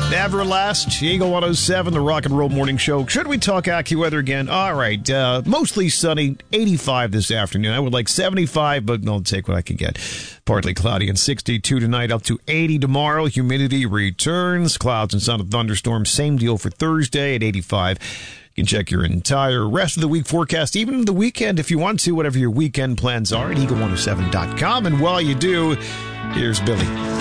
Everlast, Eagle 107, the Rock and Roll Morning Show. Should we talk AccuWeather again? All right. Mostly sunny, 85 this afternoon. I would like 75, but I'll take what I can get. Partly cloudy and 62 tonight, up to 80 tomorrow. Humidity returns. Clouds and sun and thunderstorms. Same deal for Thursday at 85. You can check your entire rest of the week forecast, even the weekend if you want to, whatever your weekend plans are at eagle107.com. And while you do, here's Billy.